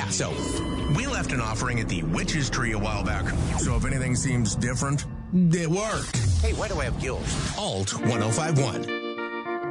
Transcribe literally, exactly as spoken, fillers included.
Yeah, so We left an offering at the Witch's Tree a while back, so if anything seems different, it worked. hey, why do I have gills? Alt ten fifty-one.